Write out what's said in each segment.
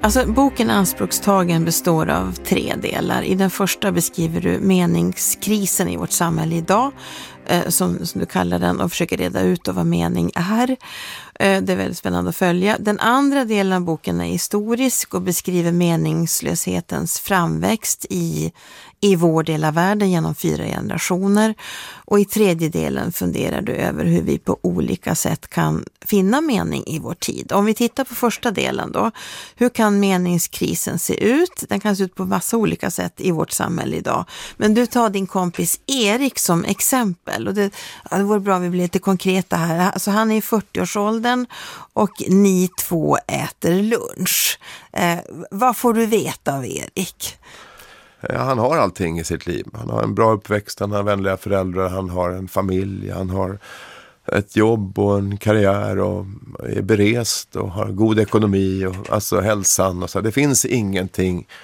Alltså, boken Anspråkstagen består av 3 delar. I den första beskriver du meningskrisen i vårt samhälle idag, som du kallar den, och försöker reda ut vad mening är. Det är väldigt spännande att följa. Den andra delen av boken är historisk och beskriver meningslöshetens framväxt i vår del av världen genom 4 generationer. Och i tredje delen funderar du över hur vi på olika sätt kan finna mening i vår tid. Om vi tittar på första delen då, hur kan meningskrisen se ut? Den kan se ut på massa olika sätt i vårt samhälle idag. Men du tar din kompis Erik som exempel, och det vore bra om vi blir lite konkreta här. Alltså, han är i 40-årsåldern och ni 2 äter lunch. Vad får du veta av Erik? Han har allting i sitt liv. Han har en bra uppväxt, han har vänliga föräldrar, han har en familj, han har ett jobb och en karriär och är berest och har god ekonomi och alltså hälsan och så. Det finns inget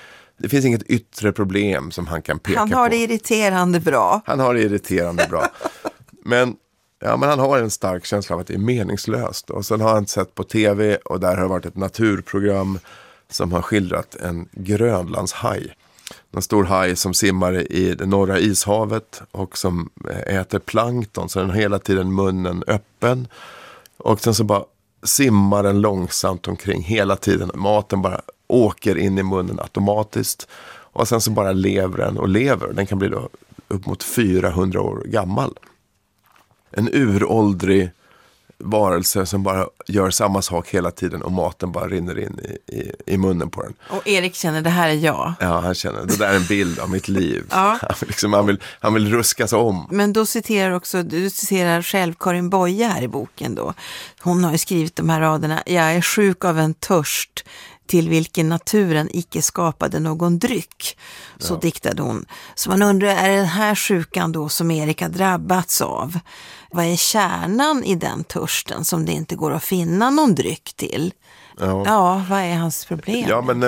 yttre problem som han kan peka på. Han har det irriterande bra. Han har det irriterande bra. Men han har en stark känsla av att det är meningslöst. Och sen har han sett på tv, och där har det varit ett naturprogram som har skildrat en grönlandshaj. En stor haj som simmar i det norra ishavet och som äter plankton, så den har hela tiden munnen öppen. Och sen så bara simmar den långsamt omkring hela tiden. Maten bara åker in i munnen automatiskt. Och sen så bara lever den och lever. Den kan bli då upp mot 400 år gammal. En uråldrig varelse som bara gör samma sak hela tiden och maten bara rinner in i munnen på den. Och Erik känner, det här är jag. Ja, han känner, det där är en bild av mitt liv. Ja. Han vill ruskas om. Men då du citerar själv Karin Boye här i boken då. Hon har ju skrivit de här raderna: jag är sjuk av en törst till vilken naturen icke skapade någon dryck. Så diktade hon. Så man undrar, är det den här sjukan då som Erik har drabbats av? Vad är kärnan i den törsten som det inte går att finna någon dryck till? Ja, vad är hans problem? Ja, men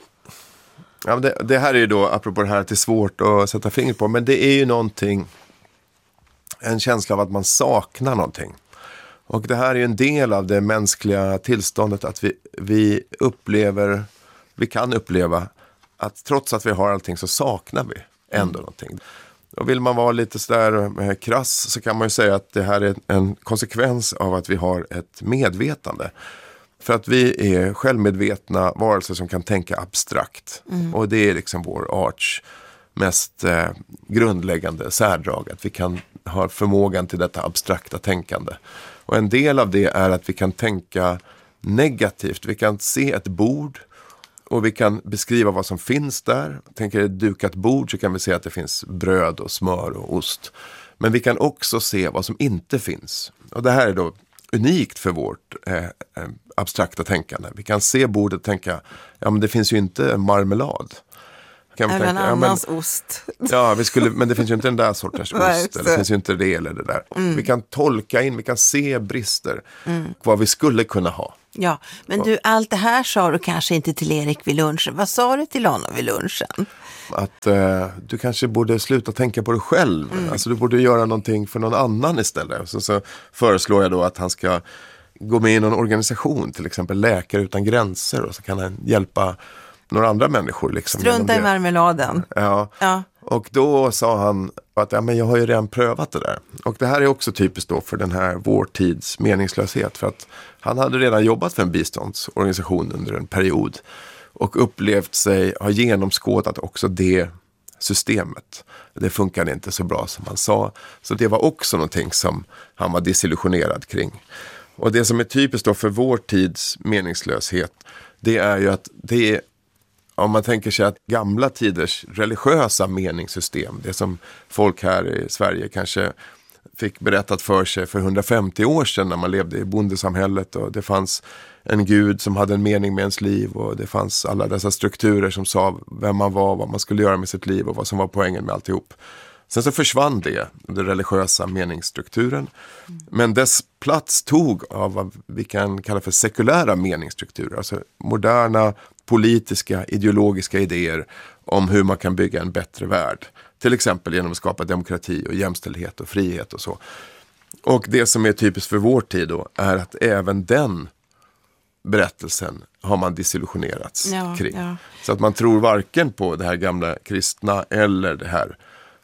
det här är ju då, apropå det här att det är svårt att sätta fingret på, men det är ju någonting, en känsla av att man saknar någonting. Och det här är ju en del av det mänskliga tillståndet, att vi kan uppleva att trots att vi har allting så saknar vi ändå någonting. Och vill man vara lite sådär krass så kan man ju säga att det här är en konsekvens av att vi har ett medvetande. För att vi är självmedvetna varelser som kan tänka abstrakt. Och det är liksom vår arts mest grundläggande särdrag, att vi kan ha förmågan till detta abstrakta tänkande. Och en del av det är att vi kan tänka negativt. Vi kan se ett bord och vi kan beskriva vad som finns där. Tänker ett dukat bord så kan vi se att det finns bröd och smör och ost. Men vi kan också se vad som inte finns. Och det här är då unikt för vårt abstrakta tänkande. Vi kan se bordet och tänka, ja men det finns ju inte marmelad. Även annans ost. Ja, men det finns ju inte den där sortens ost. Eller det finns ju inte det eller det där. Vi kan tolka in, vi kan se brister. Vad vi skulle kunna ha. Ja, men du, allt det här sa du kanske inte till Erik vid lunchen. Vad sa du till honom vid lunchen? Att du kanske borde sluta tänka på dig själv. Alltså du borde göra någonting för någon annan istället. Så föreslår jag då att han ska gå med i någon organisation. Till exempel Läkare utan gränser. Och så kan han hjälpa några andra människor. Liksom, strunta i marmeladen. Ja. Och då sa han att men jag har ju redan prövat det där. Och det här är också typiskt då för den här vår tids meningslöshet. För att han hade redan jobbat för en biståndsorganisation under en period. Och upplevt sig ha genomskådat också det systemet. Det funkade inte så bra som han sa. Så det var också någonting som han var desillusionerad kring. Och det som är typiskt då för vår tids meningslöshet, det är ju att det är, om man tänker sig att gamla tiders religiösa meningssystem, det som folk här i Sverige kanske fick berättat för sig för 150 år sedan när man levde i bondesamhället, och det fanns en gud som hade en mening med ens liv, och det fanns alla dessa strukturer som sa vem man var, vad man skulle göra med sitt liv och vad som var poängen med alltihop. Sen så försvann den religiösa meningsstrukturen, men dess plats tog av vad vi kan kalla för sekulära meningsstrukturer, alltså moderna politiska, ideologiska idéer om hur man kan bygga en bättre värld. Till exempel genom att skapa demokrati och jämställdhet och frihet och så. Och det som är typiskt för vår tid då är att även den berättelsen har man disillusionerats kring. Ja. Så att man tror varken på det här gamla kristna eller det här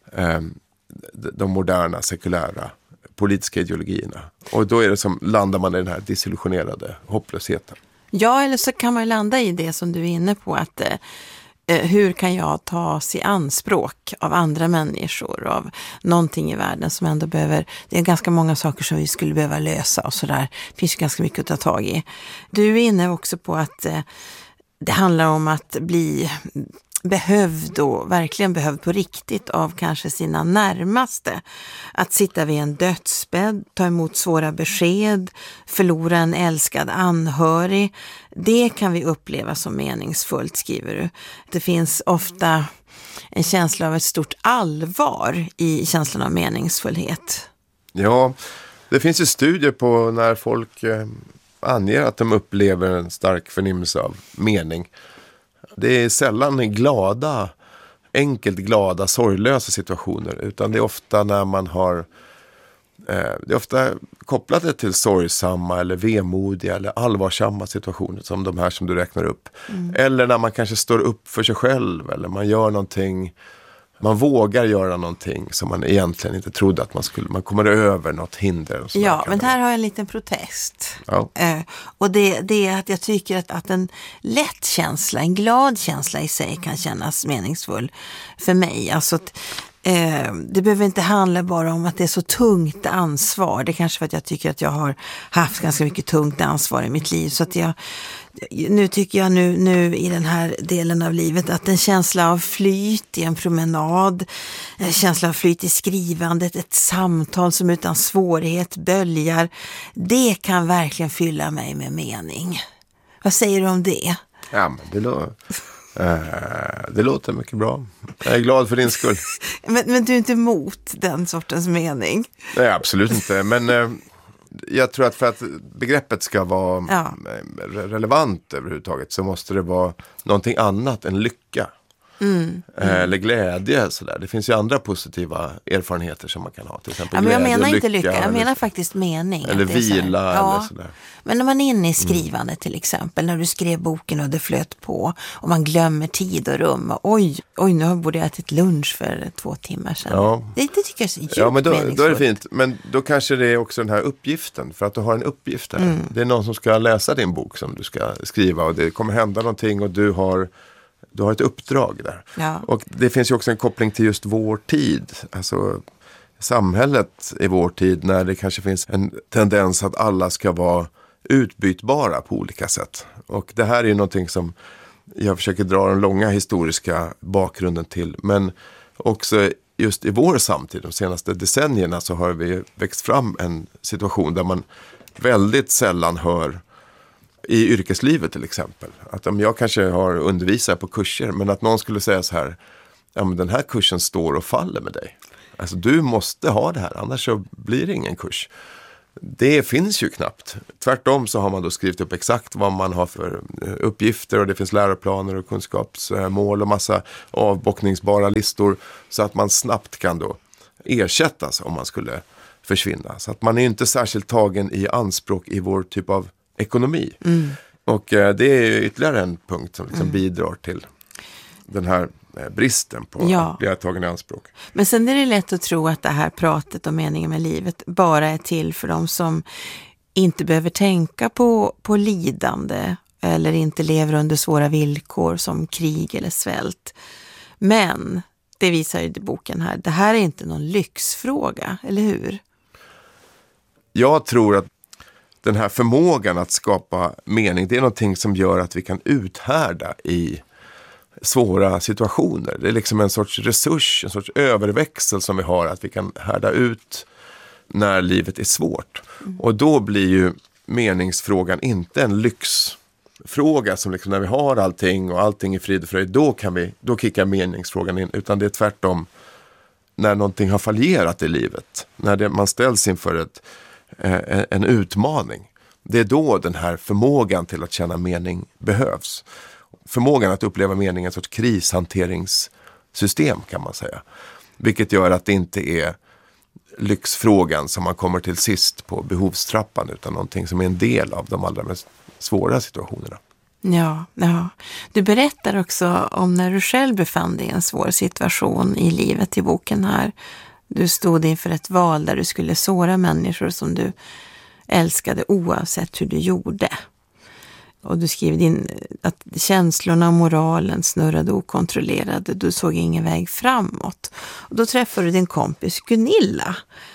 de moderna sekulära politiska ideologierna. Och då är det som landar man i den här disillusionerade hopplösheten. Ja, eller så kan man landa i det som du är inne på, att hur kan jag tas i anspråk av andra människor, av någonting i världen som ändå behöver, det är ganska många saker som vi skulle behöva lösa och sådär. Det finns ju ganska mycket att ta tag i. Du är inne också på att det handlar om att bli behövd och verkligen behövd på riktigt av kanske sina närmaste. Att sitta vid en dödsbädd, ta emot svåra besked, förlora en älskad anhörig. Det kan vi uppleva som meningsfullt, skriver du. Det finns ofta en känsla av ett stort allvar i känslan av meningsfullhet. Ja, det finns ju studier på när folk anger att de upplever en stark förnimmelse av mening. Det är sällan enkelt glada, sorglösa situationer, utan det är ofta när man har, det är ofta kopplat det till sorgsamma eller vemodiga eller allvarsamma situationer som de här som du räknar upp. Eller när man kanske står upp för sig själv eller man gör någonting, man vågar göra någonting som man egentligen inte trodde att man kommer över något hinder. Och ja, men här har jag en liten protest. Ja. Och det är att jag tycker att en lätt känsla, en glad känsla i sig kan kännas meningsfull för mig. Alltså att, det behöver inte handla bara om att det är så tungt ansvar. Det är kanske för att jag tycker att jag har haft ganska mycket tungt ansvar i mitt liv. Så att nu tycker jag nu i den här delen av livet att en känsla av flyt i en promenad, en känsla av flyt i skrivandet, ett samtal som utan svårighet böljar, det kan verkligen fylla mig med mening. Vad säger du om det? Ja, men det låter mycket bra. Jag är glad för din skull. Men du är inte emot den sortens mening? Nej, absolut inte. Men jag tror att för att begreppet ska vara relevant överhuvudtaget så måste det vara någonting annat än lycka. Eller glädje. Sådär. Det finns ju andra positiva erfarenheter som man kan ha. Till exempel men jag glädje, menar inte lycka, jag eller, menar faktiskt mening. eller vila. Eller sådär. Men när man är inne i skrivande till exempel, när du skrev boken och det flöt på och man glömmer tid och rum. Och, oj, nu borde jag ätit lunch för 2 timmar sedan. Ja. Det tycker jag är så djupt meningsfullt. Då är det fint. Men då kanske det är också den här uppgiften. För att du har en uppgift där. Det är någon som ska läsa din bok som du ska skriva. Och det kommer hända någonting och du har ett uppdrag där. Ja. Och det finns ju också en koppling till just vår tid. Alltså samhället i vår tid när det kanske finns en tendens att alla ska vara utbytbara på olika sätt. Och det här är ju någonting som jag försöker dra den långa historiska bakgrunden till. Men också just i vår samtid, de senaste decennierna, så har vi växt fram en situation där man väldigt sällan hör i yrkeslivet till exempel. Att om jag kanske har undervisat på kurser, men att någon skulle säga så här, ja men den här kursen står och faller med dig. Alltså du måste ha det här, annars så blir det ingen kurs. Det finns ju knappt. Tvärtom så har man då skrivit upp exakt vad man har för uppgifter och det finns läroplaner och kunskapsmål och massa avbockningsbara listor så att man snabbt kan då ersättas om man skulle försvinna. Så att man är inte särskilt tagen i anspråk i vår typ av ekonomi. Och det är ytterligare en punkt som liksom bidrar till den här bristen på att bli tagen i anspråk. Men sen är det lätt att tro att det här pratet om meningen med livet bara är till för de som inte behöver tänka på lidande eller inte lever under svåra villkor som krig eller svält. Men det visar ju boken här, det här är inte någon lyxfråga, eller hur? Jag tror att den här förmågan att skapa mening, det är någonting som gör att vi kan uthärda i svåra situationer. Det är liksom en sorts resurs, en sorts överväxel som vi har, att vi kan härda ut när livet är svårt. Och då blir ju meningsfrågan inte en lyxfråga som liksom när vi har allting och allting är frid och fröjd, då kickar meningsfrågan in, utan det är tvärtom när någonting har fallerat i livet, när man ställs inför en utmaning. Det är då den här förmågan till att känna mening behövs. Förmågan att uppleva mening är en sorts krishanteringssystem kan man säga. Vilket gör att det inte är lyxfrågan som man kommer till sist på behovstrappan, utan någonting som är en del av de allra mest svåra situationerna. Ja. Du berättar också om när du själv befann dig i en svår situation i livet i boken här. Du stod inför ett val där du skulle såra människor som du älskade oavsett hur du gjorde. Och du skrev in att känslorna och moralen snurrade okontrollerade. Du såg ingen väg framåt. Och då träffade du din kompis Gunilla.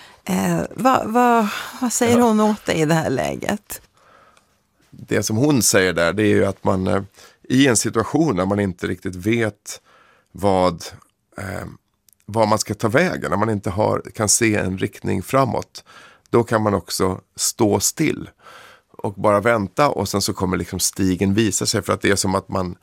Vad säger hon åt dig i det här läget? Det som hon säger där, det är ju att man i en situation där man inte riktigt vet vad man ska ta vägen, när man inte kan se en riktning framåt, då kan man också stå still och bara vänta, och sen så kommer liksom stigen visa sig, för att det är som att man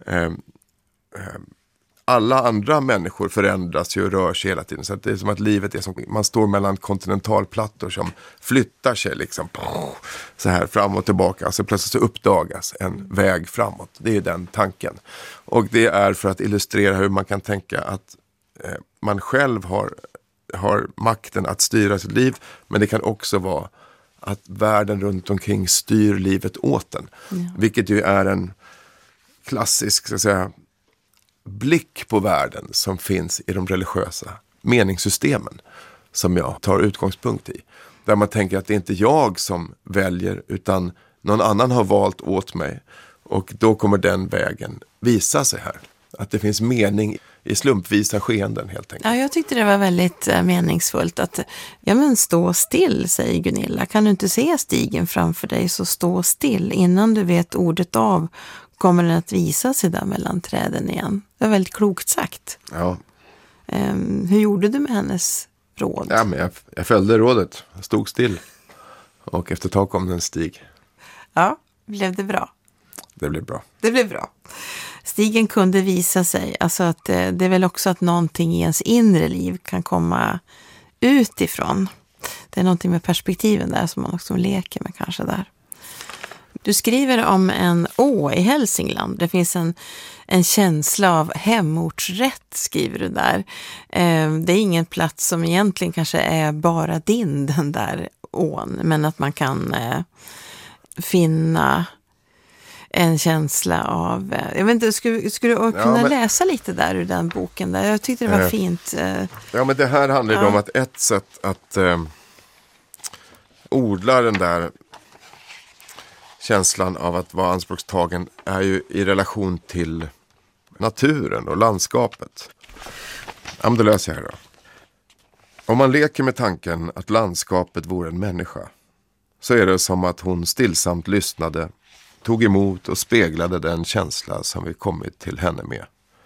alla andra människor förändras ju och rör sig hela tiden, så att det är som att livet är som man står mellan kontinentalplattor som flyttar sig liksom så här fram och tillbaka, alltså plötsligt så uppdagas en väg framåt. Det är den tanken, och det är för att illustrera hur man kan tänka att man själv har makten att styra sitt liv, men det kan också vara att världen runt omkring styr livet åt den. Ja. Vilket ju är en klassisk, så att säga, blick på världen som finns i de religiösa meningssystemen som jag tar utgångspunkt i. Där man tänker att det är inte jag som väljer, utan någon annan har valt åt mig, och då kommer den vägen visa sig här. Att det finns mening i slumpvisa skeenden helt enkelt. Ja, jag tyckte det var väldigt meningsfullt att, stå still, säger Gunilla. Kan du inte se stigen framför dig, så stå still. Innan du vet ordet av kommer den att visa sig där mellan träden igen. Det var väldigt klokt sagt. Ja. Hur gjorde du med hennes råd? Ja, men jag följde rådet. Jag stod still. Och efter ett tag kom den stig. Ja, blev det bra? Det blev bra. Det blev bra. Stigen kunde visa sig, alltså att det är väl också att någonting i ens inre liv kan komma utifrån. Det är någonting med perspektiven där som man också leker med kanske där. Du skriver om en å i Hälsingland. Det finns en känsla av hemortsrätt, skriver du där. Det är ingen plats som egentligen kanske är bara den där ån, men att man kan finna en känsla av, jag vet inte, skulle du kunna läsa lite där ur den boken där? Jag tyckte det var fint. Ja, men det här handlar ju om att ett sätt att odla den där känslan av att vara anspråkstagen är ju i relation till naturen och landskapet. Ja, men då läser jag här då. Om man leker med tanken att landskapet vore en människa, så är det som att hon stillsamt lyssnade, tog emot och speglade den känsla som vi kommit till henne med.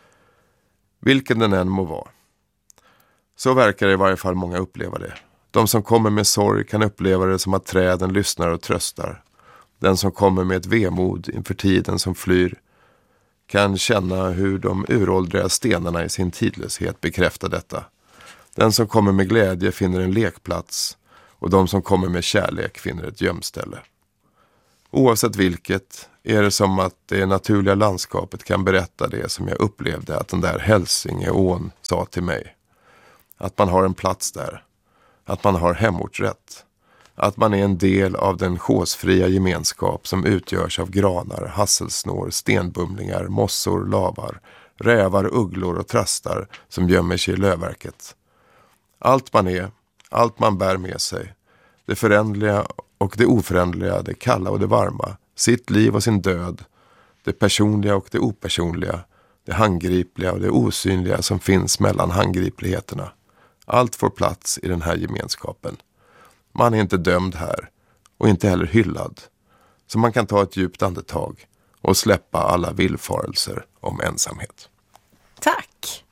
Vilken den än må vara. Så verkar det i varje fall många uppleva det. De som kommer med sorg kan uppleva det som att träden lyssnar och tröstar. Den som kommer med ett vemod inför tiden som flyr kan känna hur de uråldriga stenarna i sin tidlöshet bekräftar detta. Den som kommer med glädje finner en lekplats, och de som kommer med kärlek finner ett gömställe. Oavsett vilket är det som att det naturliga landskapet kan berätta det som jag upplevde att den där Hälsingeån sa till mig. Att man har en plats där. Att man har hemortsrätt. Att man är en del av den chosfria gemenskap som utgörs av granar, hasselsnår, stenbumlingar, mossor, lavar, rävar, ugglor och trastar som gömmer sig i lövverket. Allt man är, allt man bär med sig, det förändliga och det oförändliga, det kalla och det varma, sitt liv och sin död, det personliga och det opersonliga, det handgripliga och det osynliga som finns mellan handgripligheterna. Allt får plats i den här gemenskapen. Man är inte dömd här och inte heller hyllad. Så man kan ta ett djupt andetag och släppa alla villfarelser om ensamhet. Tack!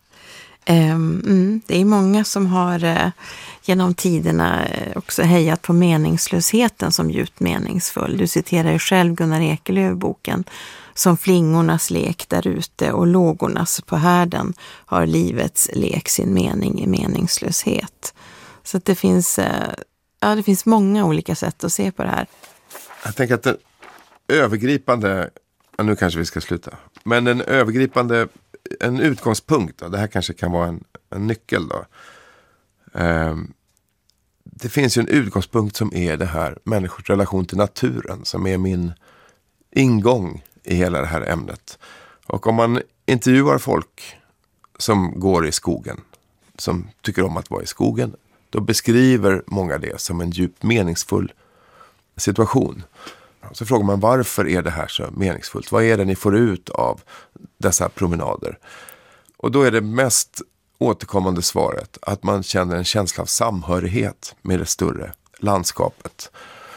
Det är många som har genom tiderna också hejat på meningslösheten som djupt meningsfull. Du citerar ju själv Gunnar Ekelöf i boken. Som flingornas lek där ute och lågornas på härden har livets lek sin mening i meningslöshet. Så att det finns många olika sätt att se på det här. Jag tänker att den övergripande, nu kanske vi ska sluta, men en utgångspunkt då, det här kanske kan vara en nyckel då. Det finns ju en utgångspunkt som är det här människors relation till naturen, som är min ingång i hela det här ämnet. Och om man intervjuar folk som går i skogen, som tycker om att vara i skogen, då beskriver många det som en djupt meningsfull situation. Så frågar man, varför är det här så meningsfullt? Vad är det ni får ut av dessa promenader? Och då är det mest återkommande svaret att man känner en känsla av samhörighet med det större landskapet.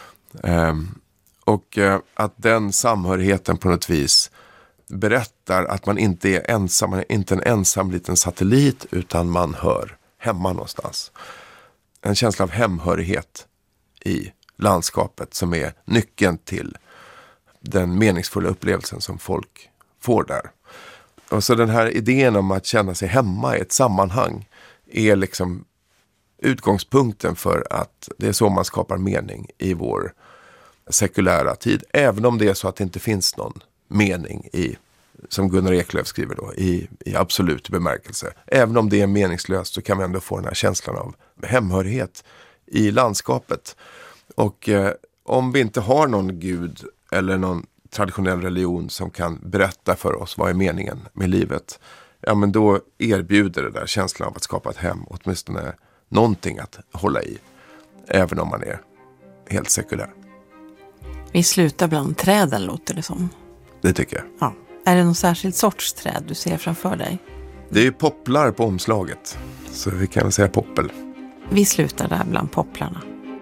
Och att den samhörigheten på något vis berättar att man inte är ensam, man är inte en ensam liten satellit, utan man hör hemma någonstans. En känsla av hemhörighet i landskapet som är nyckeln till den meningsfulla upplevelsen som folk får där. Och så den här idén om att känna sig hemma i ett sammanhang är liksom utgångspunkten för att det är så man skapar mening i vår sekulära tid. Även om det är så att det inte finns någon mening i, som Gunnar Eklöf skriver då, i absolut bemärkelse. Även om det är meningslöst så kan vi ändå få den här känslan av hemhörighet i landskapet. Och om vi inte har någon gud eller någon traditionell religion som kan berätta för oss vad är meningen med livet, ja, men då erbjuder det där känslan av att skapa ett hem åtminstone någonting att hålla i, även om man är helt sekulär. Vi slutar bland träden, låter det som. Det tycker jag. Ja. Är det någon särskild sorts träd du ser framför dig? Det är ju popplar på omslaget, så vi kan väl säga poppel. Vi slutar där bland popplarna.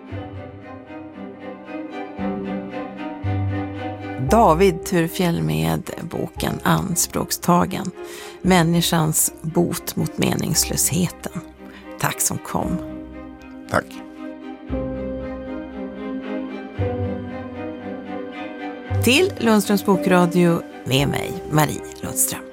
David Thurfjell med boken Anspråkstagen. Människans bot mot meningslösheten. Tack som kom. Tack. Till Lundströms bokradio med mig, Marie Lundström.